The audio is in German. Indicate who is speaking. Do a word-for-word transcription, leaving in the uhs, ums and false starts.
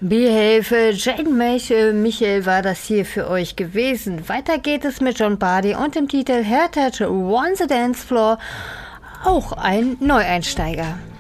Speaker 1: Behilfe, Jane Michael, Michael war das hier für euch gewesen. Weiter geht es mit John Bardi und dem Titel Heritage On the Dance Floor, auch ein Neueinsteiger.